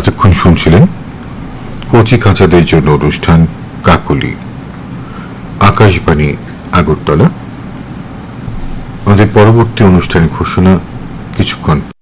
এতক্ষণ শুনছিলেন কচি কাঁচাদের জন্য অনুষ্ঠান কাকলি, আকাশবাণী আগরতলা। আমাদের পরবর্তী অনুষ্ঠানের ঘোষণা কিছুক্ষণ